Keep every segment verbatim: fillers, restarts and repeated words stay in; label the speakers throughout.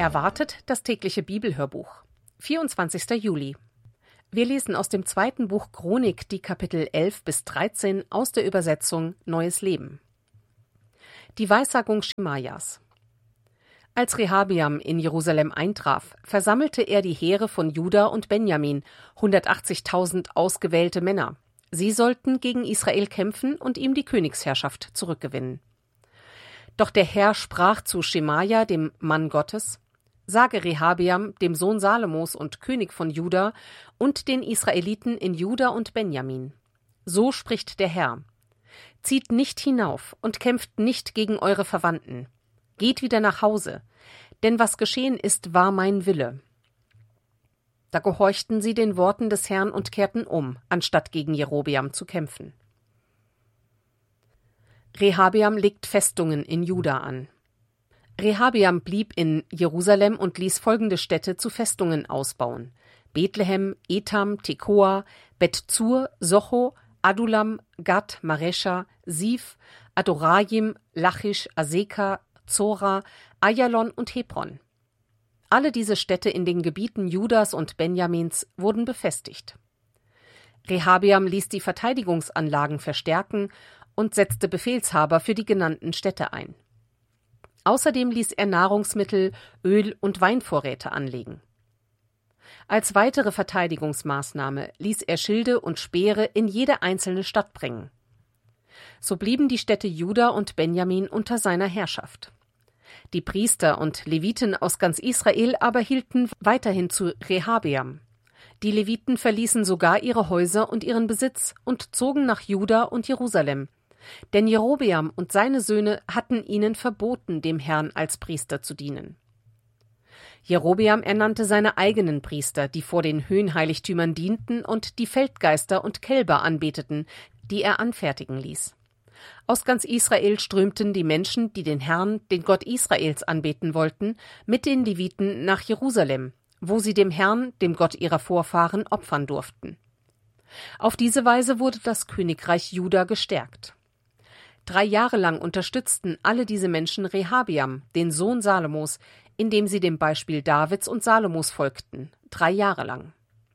Speaker 1: Erwartet das tägliche Bibelhörbuch. vierundzwanzigster Juli. Wir lesen aus dem zweiten Buch Chronik die Kapitel elf bis dreizehn aus der Übersetzung Neues Leben. Die Weissagung Schemajas. Als Rehabeam in Jerusalem eintraf, versammelte er die Heere von Juda und Benjamin, hundertachtzigtausend ausgewählte Männer. Sie sollten gegen Israel kämpfen und ihm die Königsherrschaft zurückgewinnen. Doch der Herr sprach zu Schemaja, dem Mann Gottes: Sage Rehabeam, dem Sohn Salomos und König von Juda, und den Israeliten in Juda und Benjamin: So spricht der Herr: Zieht nicht hinauf und kämpft nicht gegen eure Verwandten. Geht wieder nach Hause, denn was geschehen ist, war mein Wille. Da gehorchten sie den Worten des Herrn und kehrten um, anstatt gegen Jerobeam zu kämpfen. Rehabeam legt Festungen in Juda an. Rehabeam blieb in Jerusalem und ließ folgende Städte zu Festungen ausbauen: Bethlehem, Etam, Tekoa, Bet-Zur, Socho, Adulam, Gad, Maresha, Sif, Adorajim, Lachisch, Aseka, Zora, Ayalon und Hebron. Alle diese Städte in den Gebieten Judas und Benjamins wurden befestigt. Rehabeam ließ die Verteidigungsanlagen verstärken und setzte Befehlshaber für die genannten Städte ein. Außerdem ließ er Nahrungsmittel, Öl und Weinvorräte anlegen. Als weitere Verteidigungsmaßnahme ließ er Schilde und Speere in jede einzelne Stadt bringen. So blieben die Städte Juda und Benjamin unter seiner Herrschaft. Die Priester und Leviten aus ganz Israel aber hielten weiterhin zu Rehabeam. Die Leviten verließen sogar ihre Häuser und ihren Besitz und zogen nach Juda und Jerusalem, denn Jerobeam und seine Söhne hatten ihnen verboten, dem Herrn als Priester zu dienen. Jerobeam ernannte seine eigenen Priester, die vor den Höhenheiligtümern dienten und die Feldgeister und Kälber anbeteten, die er anfertigen ließ. Aus ganz Israel strömten die Menschen, die den Herrn, den Gott Israels, anbeten wollten, mit den Leviten nach Jerusalem, wo sie dem Herrn, dem Gott ihrer Vorfahren, opfern durften. Auf diese Weise wurde das Königreich Juda gestärkt. Drei Jahre lang unterstützten alle diese Menschen Rehabeam, den Sohn Salomos, indem sie dem Beispiel Davids und Salomos folgten. Drei Jahre lang.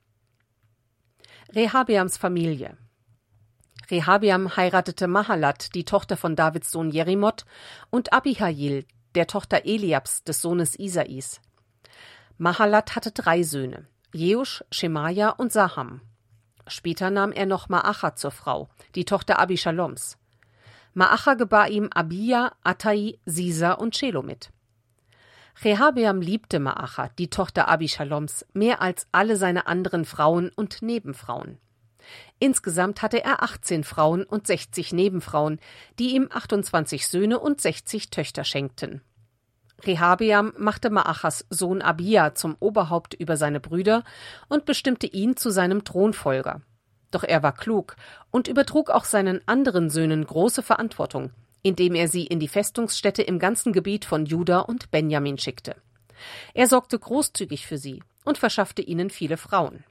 Speaker 1: Rehabeams Familie. Rehabeam heiratete Mahalat, die Tochter von Davids Sohn Jerimoth, und Abihail, der Tochter Eliabs, des Sohnes Isais. Mahalat hatte drei Söhne: Jeusch, Schemaja und Saham. Später nahm er noch Maacha zur Frau, die Tochter Abishaloms. Maacha gebar ihm Abia, Attai, Sisa und Shelomit. Rehabeam liebte Maacha, die Tochter Abishaloms, mehr als alle seine anderen Frauen und Nebenfrauen. Insgesamt hatte er achtzehn Frauen und sechzig Nebenfrauen, die ihm achtundzwanzig Söhne und sechzig Töchter schenkten. Rehabeam machte Maachas Sohn Abia zum Oberhaupt über seine Brüder und bestimmte ihn zu seinem Thronfolger. Doch er war klug und übertrug auch seinen anderen Söhnen große Verantwortung, indem er sie in die Festungsstädte im ganzen Gebiet von Juda und Benjamin schickte. Er sorgte großzügig für sie und verschaffte ihnen viele Frauen.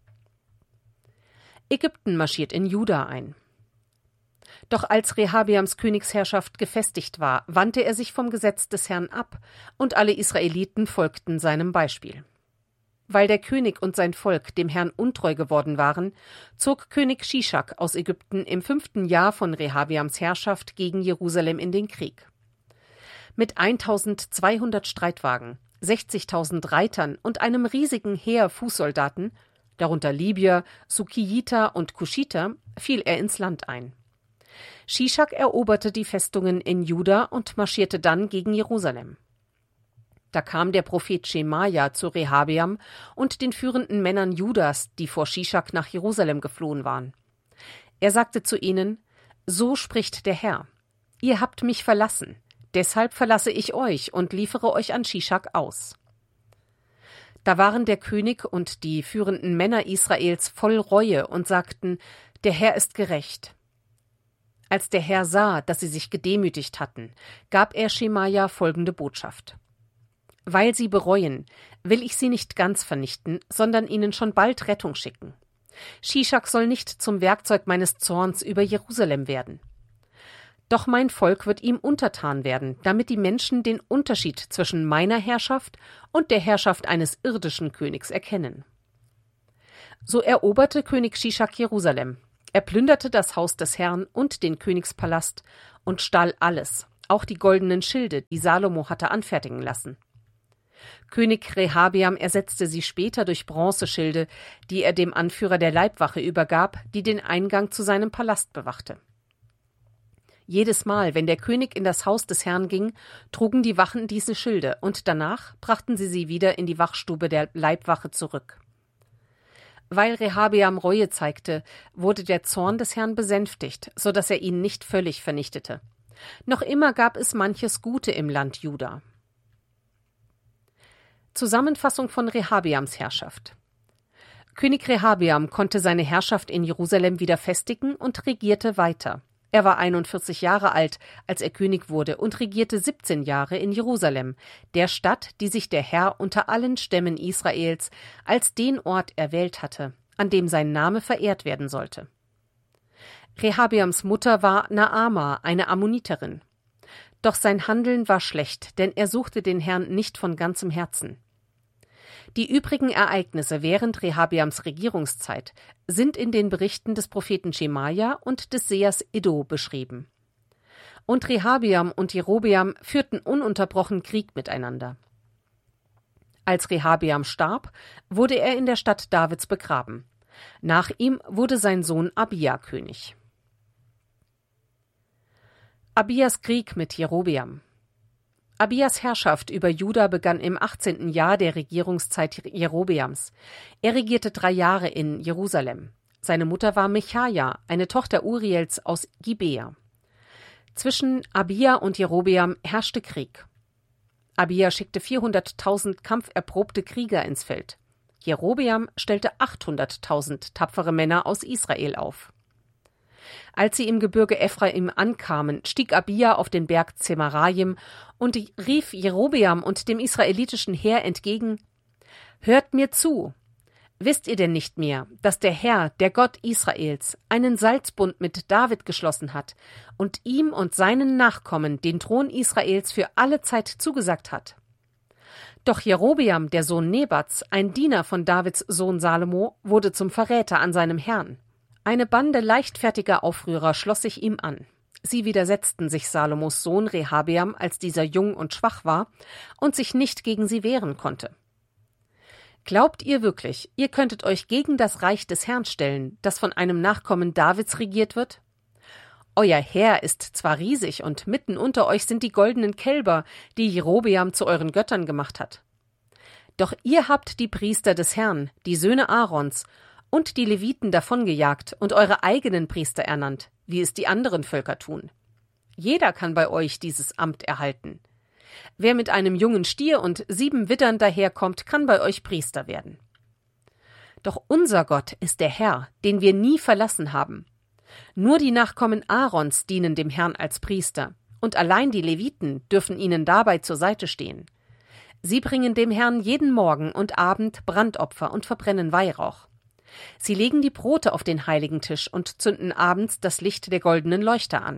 Speaker 1: Ägypten marschiert in Juda ein. Doch als Rehabeams Königsherrschaft gefestigt war, wandte er sich vom Gesetz des Herrn ab, und alle Israeliten folgten seinem Beispiel. Weil der König und sein Volk dem Herrn untreu geworden waren, zog König Shishak aus Ägypten im fünften Jahr von Rehabeams Herrschaft gegen Jerusalem in den Krieg. Mit eintausendzweihundert Streitwagen, sechzigtausend Reitern und einem riesigen Heer Fußsoldaten, darunter Libyer, Sukiyiter und Kuschiter, fiel er ins Land ein. Shishak eroberte die Festungen in Juda und marschierte dann gegen Jerusalem. Da kam der Prophet Schemaja zu Rehabeam und den führenden Männern Judas, die vor Shishak nach Jerusalem geflohen waren. Er sagte zu ihnen: So spricht der Herr: Ihr habt mich verlassen, deshalb verlasse ich euch und liefere euch an Shishak aus. Da waren der König und die führenden Männer Israels voll Reue und sagten: Der Herr ist gerecht. Als der Herr sah, dass sie sich gedemütigt hatten, gab er Schemaja folgende Botschaft: Weil sie bereuen, will ich sie nicht ganz vernichten, sondern ihnen schon bald Rettung schicken. Shishak soll nicht zum Werkzeug meines Zorns über Jerusalem werden. Doch mein Volk wird ihm untertan werden, damit die Menschen den Unterschied zwischen meiner Herrschaft und der Herrschaft eines irdischen Königs erkennen. So eroberte König Schischak Jerusalem. Er plünderte das Haus des Herrn und den Königspalast und stahl alles, auch die goldenen Schilde, die Salomo hatte anfertigen lassen. König Rehabeam ersetzte sie später durch Bronzeschilde, die er dem Anführer der Leibwache übergab, die den Eingang zu seinem Palast bewachte. Jedes Mal, wenn der König in das Haus des Herrn ging, trugen die Wachen diese Schilde, und danach brachten sie sie wieder in die Wachstube der Leibwache zurück. Weil Rehabeam Reue zeigte, wurde der Zorn des Herrn besänftigt, so dass er ihn nicht völlig vernichtete. Noch immer gab es manches Gute im Land Juda. Zusammenfassung von Rehabeams Herrschaft. König Rehabeam konnte seine Herrschaft in Jerusalem wieder festigen und regierte weiter. Er war einundvierzig Jahre alt, als er König wurde, und regierte siebzehn Jahre in Jerusalem, der Stadt, die sich der Herr unter allen Stämmen Israels als den Ort erwählt hatte, an dem sein Name verehrt werden sollte. Rehabeams Mutter war Naama, eine Ammoniterin. Doch sein Handeln war schlecht, denn er suchte den Herrn nicht von ganzem Herzen. Die übrigen Ereignisse während Rehabeams Regierungszeit sind in den Berichten des Propheten Schemaja und des Sehers Iddo beschrieben. Und Rehabeam und Jerobeam führten ununterbrochen Krieg miteinander. Als Rehabeam starb, wurde er in der Stadt Davids begraben. Nach ihm wurde sein Sohn Abija König. Abijas Krieg mit Jerobeam. Abijas Herrschaft über Juda begann im achtzehnten Jahr der Regierungszeit Jerobeams. Er regierte drei Jahre in Jerusalem. Seine Mutter war Michaja, eine Tochter Uriels aus Gibea. Zwischen Abija und Jerobeam herrschte Krieg. Abija schickte vierhunderttausend kampferprobte Krieger ins Feld. Jerobeam stellte achthunderttausend tapfere Männer aus Israel auf. Als sie im Gebirge Ephraim ankamen, stieg Abija auf den Berg Zemarayim und rief Jerobeam und dem israelitischen Heer entgegen: »Hört mir zu! Wisst ihr denn nicht mehr, dass der Herr, der Gott Israels, einen Salzbund mit David geschlossen hat und ihm und seinen Nachkommen den Thron Israels für alle Zeit zugesagt hat? Doch Jerobeam, der Sohn Nebats, ein Diener von Davids Sohn Salomo, wurde zum Verräter an seinem Herrn. Eine Bande leichtfertiger Aufrührer schloss sich ihm an. Sie widersetzten sich Salomos Sohn Rehabeam, als dieser jung und schwach war und sich nicht gegen sie wehren konnte. Glaubt ihr wirklich, ihr könntet euch gegen das Reich des Herrn stellen, das von einem Nachkommen Davids regiert wird? Euer Heer ist zwar riesig und mitten unter euch sind die goldenen Kälber, die Jerobeam zu euren Göttern gemacht hat. Doch ihr habt die Priester des Herrn, die Söhne Aarons, und die Leviten davongejagt und eure eigenen Priester ernannt, wie es die anderen Völker tun. Jeder kann bei euch dieses Amt erhalten. Wer mit einem jungen Stier und sieben Widdern daherkommt, kann bei euch Priester werden. Doch unser Gott ist der Herr, den wir nie verlassen haben. Nur die Nachkommen Aarons dienen dem Herrn als Priester, und allein die Leviten dürfen ihnen dabei zur Seite stehen. Sie bringen dem Herrn jeden Morgen und Abend Brandopfer und verbrennen Weihrauch. Sie legen die Brote auf den heiligen Tisch und zünden abends das Licht der goldenen Leuchter an.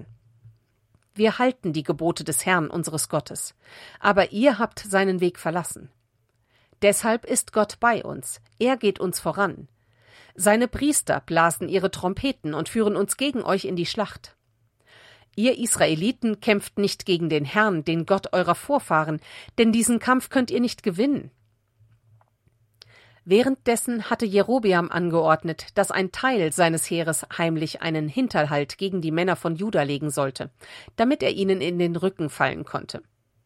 Speaker 1: Wir halten die Gebote des Herrn, unseres Gottes, aber ihr habt seinen Weg verlassen. Deshalb ist Gott bei uns, er geht uns voran. Seine Priester blasen ihre Trompeten und führen uns gegen euch in die Schlacht. Ihr Israeliten kämpft nicht gegen den Herrn, den Gott eurer Vorfahren, denn diesen Kampf könnt ihr nicht gewinnen. Währenddessen hatte Jerobeam angeordnet, dass ein Teil seines Heeres heimlich einen Hinterhalt gegen die Männer von Juda legen sollte, damit er ihnen in den Rücken fallen konnte.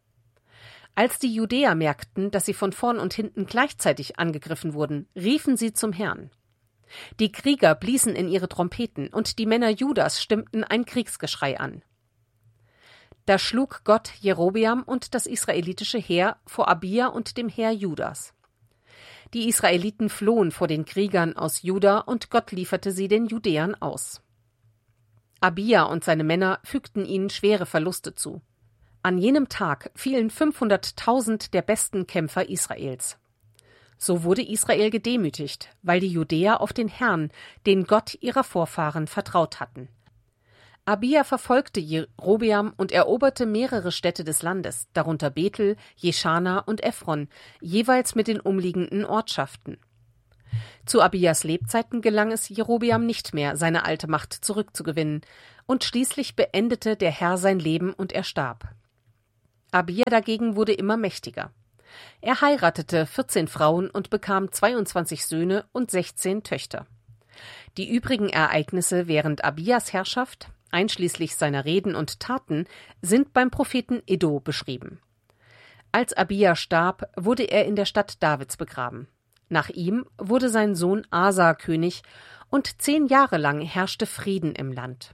Speaker 1: Als die Judäer merkten, dass sie von vorn und hinten gleichzeitig angegriffen wurden, riefen sie zum Herrn. Die Krieger bliesen in ihre Trompeten, und die Männer Judas stimmten ein Kriegsgeschrei an. Da schlug Gott Jerobeam und das israelitische Heer vor Abija und dem Heer Judas. Die Israeliten flohen vor den Kriegern aus Juda, und Gott lieferte sie den Judäern aus. Abija und seine Männer fügten ihnen schwere Verluste zu. An jenem Tag fielen fünfhunderttausend der besten Kämpfer Israels. So wurde Israel gedemütigt, weil die Judäer auf den Herrn, den Gott ihrer Vorfahren, vertraut hatten. Abija verfolgte Jerobeam und eroberte mehrere Städte des Landes, darunter Bethel, Jeschana und Ephron, jeweils mit den umliegenden Ortschaften. Zu Abijas Lebzeiten gelang es Jerobeam nicht mehr, seine alte Macht zurückzugewinnen, und schließlich beendete der Herr sein Leben und er starb. Abija dagegen wurde immer mächtiger. Er heiratete vierzehn Frauen und bekam zweiundzwanzig Söhne und sechzehn Töchter. Die übrigen Ereignisse während Abijas Herrschaft, einschließlich seiner Reden und Taten, sind beim Propheten Iddo beschrieben. Als Abija starb, wurde er in der Stadt Davids begraben. Nach ihm wurde sein Sohn Asa König und zehn Jahre lang herrschte Frieden im Land.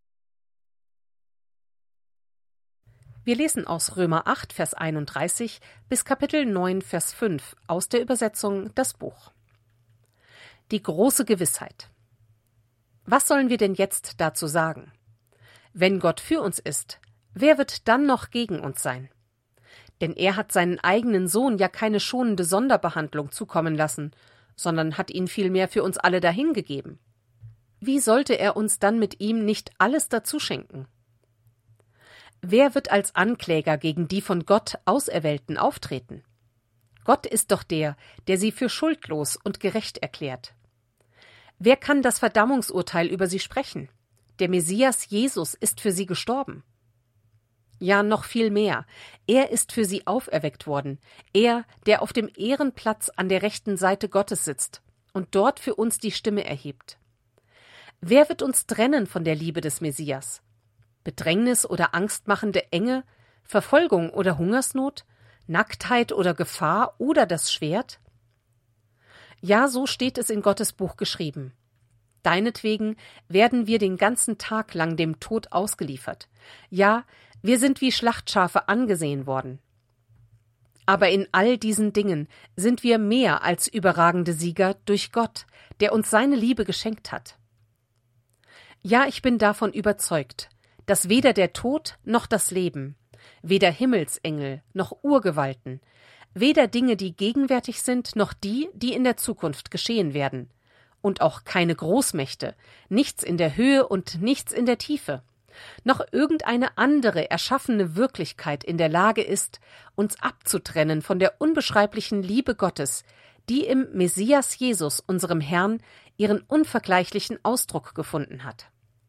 Speaker 1: Wir lesen aus Römer acht, Vers einunddreißig bis Kapitel neun, Vers fünf aus der Übersetzung Das Buch. Die große Gewissheit. Was sollen wir denn jetzt dazu sagen? Wenn Gott für uns ist, wer wird dann noch gegen uns sein? Denn er hat seinen eigenen Sohn ja keine schonende Sonderbehandlung zukommen lassen, sondern hat ihn vielmehr für uns alle dahingegeben. Wie sollte er uns dann mit ihm nicht alles dazu schenken? Wer wird als Ankläger gegen die von Gott Auserwählten auftreten? Gott ist doch der, der sie für schuldlos und gerecht erklärt. Wer kann das Verdammungsurteil über sie sprechen? Der Messias Jesus ist für sie gestorben. Ja, noch viel mehr. Er ist für sie auferweckt worden. Er, der auf dem Ehrenplatz an der rechten Seite Gottes sitzt und dort für uns die Stimme erhebt. Wer wird uns trennen von der Liebe des Messias? Bedrängnis oder angstmachende Enge, Verfolgung oder Hungersnot, Nacktheit oder Gefahr oder das Schwert? Ja, so steht es in Gottes Buch geschrieben. Deinetwegen werden wir den ganzen Tag lang dem Tod ausgeliefert. Ja, wir sind wie Schlachtschafe angesehen worden. Aber in all diesen Dingen sind wir mehr als überragende Sieger durch Gott, der uns seine Liebe geschenkt hat. Ja, ich bin davon überzeugt, dass weder der Tod noch das Leben, weder Himmelsengel noch Urgewalten, weder Dinge, die gegenwärtig sind, noch die, die in der Zukunft geschehen werden, und auch keine Großmächte, nichts in der Höhe und nichts in der Tiefe, noch irgendeine andere erschaffene Wirklichkeit in der Lage ist, uns abzutrennen von der unbeschreiblichen Liebe Gottes, die im Messias Jesus, unserem Herrn, ihren unvergleichlichen Ausdruck gefunden hat.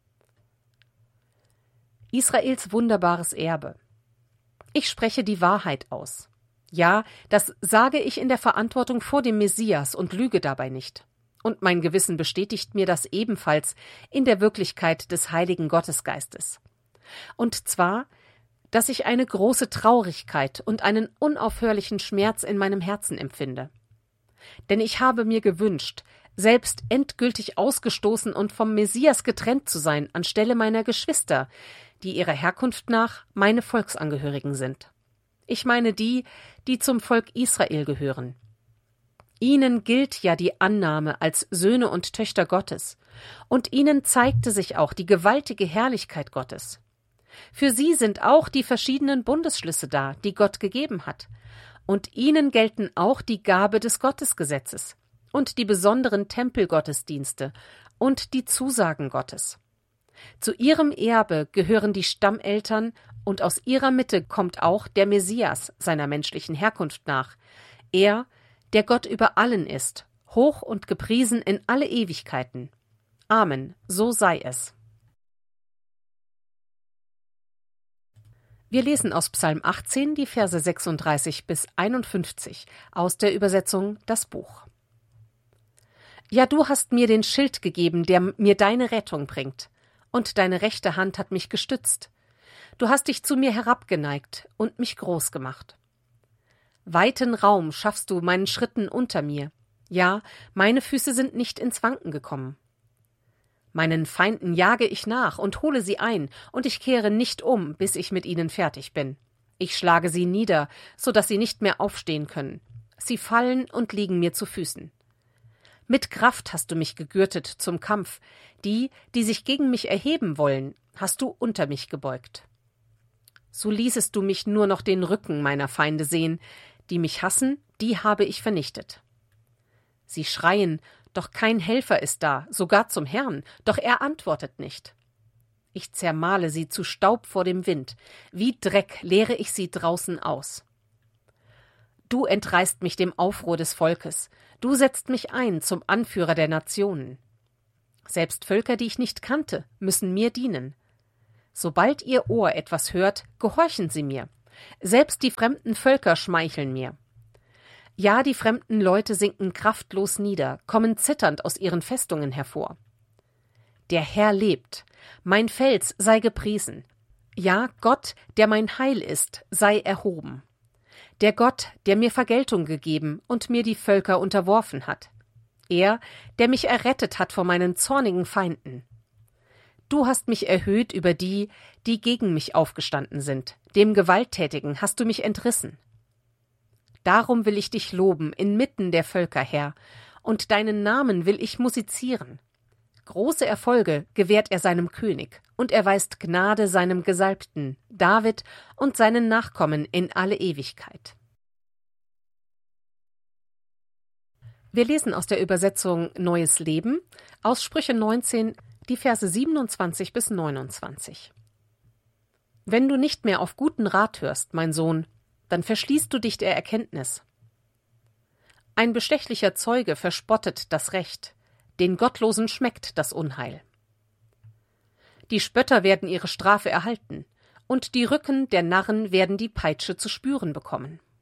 Speaker 1: Israels wunderbares Erbe. Ich spreche die Wahrheit aus. Ja, das sage ich in der Verantwortung vor dem Messias und lüge dabei nicht. Und mein Gewissen bestätigt mir das ebenfalls in der Wirklichkeit des heiligen Gottesgeistes. Und zwar, dass ich eine große Traurigkeit und einen unaufhörlichen Schmerz in meinem Herzen empfinde. Denn ich habe mir gewünscht, selbst endgültig ausgestoßen und vom Messias getrennt zu sein, anstelle meiner Geschwister, die ihrer Herkunft nach meine Volksangehörigen sind. Ich meine die, die zum Volk Israel gehören. Ihnen gilt ja die Annahme als Söhne und Töchter Gottes, und ihnen zeigte sich auch die gewaltige Herrlichkeit Gottes. Für sie sind auch die verschiedenen Bundesschlüsse da, die Gott gegeben hat, und ihnen gelten auch die Gabe des Gottesgesetzes und die besonderen Tempelgottesdienste und die Zusagen Gottes. Zu ihrem Erbe gehören die Stammeltern, und aus ihrer Mitte kommt auch der Messias seiner menschlichen Herkunft nach, er, der Gott über allen ist, hoch und gepriesen in alle Ewigkeiten. Amen, so sei es. Wir lesen aus Psalm achtzehn die Verse sechsunddreißig bis einundfünfzig aus der Übersetzung Das Buch. Ja, du hast mir den Schild gegeben, der mir deine Rettung bringt, und deine rechte Hand hat mich gestützt. Du hast dich zu mir herabgeneigt und mich groß gemacht. Weiten Raum schaffst du meinen Schritten unter mir. Ja, meine Füße sind nicht ins Wanken gekommen. Meinen Feinden jage ich nach und hole sie ein, und ich kehre nicht um, bis ich mit ihnen fertig bin. Ich schlage sie nieder, so dass sie nicht mehr aufstehen können. Sie fallen und liegen mir zu Füßen. Mit Kraft hast du mich gegürtet zum Kampf. Die, die sich gegen mich erheben wollen, hast du unter mich gebeugt. So ließest du mich nur noch den Rücken meiner Feinde sehen. Die mich hassen, die habe ich vernichtet. Sie schreien, doch kein Helfer ist da, sogar zum Herrn, doch er antwortet nicht. Ich zermahle sie zu Staub vor dem Wind, wie Dreck leere ich sie draußen aus. Du entreißt mich dem Aufruhr des Volkes, du setzt mich ein zum Anführer der Nationen. Selbst Völker, die ich nicht kannte, müssen mir dienen. Sobald ihr Ohr etwas hört, gehorchen sie mir. Selbst die fremden Völker schmeicheln mir. Ja, die fremden Leute sinken kraftlos nieder, kommen zitternd aus ihren Festungen hervor. Der Herr lebt, mein Fels sei gepriesen. Ja, Gott, der mein Heil ist, sei erhoben. Der Gott, der mir Vergeltung gegeben und mir die Völker unterworfen hat. Er, der mich errettet hat vor meinen zornigen Feinden. Du hast mich erhöht über die, die gegen mich aufgestanden sind. Dem Gewalttätigen hast du mich entrissen. Darum will ich dich loben inmitten der Völker, Herr, und deinen Namen will ich musizieren. Große Erfolge gewährt er seinem König, und erweist Gnade seinem Gesalbten, David und seinen Nachkommen in alle Ewigkeit. Wir lesen aus der Übersetzung Neues Leben aus Sprüche neunzehn, die Verse siebenundzwanzig bis neunundzwanzig. Wenn du nicht mehr auf guten Rat hörst, mein Sohn, dann verschließt du dich der Erkenntnis. Ein bestechlicher Zeuge verspottet das Recht, den Gottlosen schmeckt das Unheil. Die Spötter werden ihre Strafe erhalten, und die Rücken der Narren werden die Peitsche zu spüren bekommen.